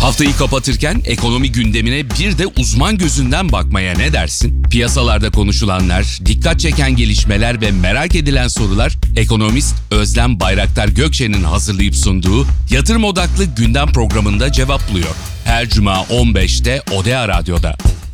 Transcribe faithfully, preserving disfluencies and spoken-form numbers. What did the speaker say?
Haftayı kapatırken ekonomi gündemine bir de uzman gözünden bakmaya ne dersin? Piyasalarda konuşulanlar, dikkat çeken gelişmeler ve merak edilen sorular ekonomist Özlem Bayraktar Gökçe'nin hazırlayıp sunduğu yatırım odaklı gündem programında cevaplıyor. Her cuma on beşte Odea Radyo'da.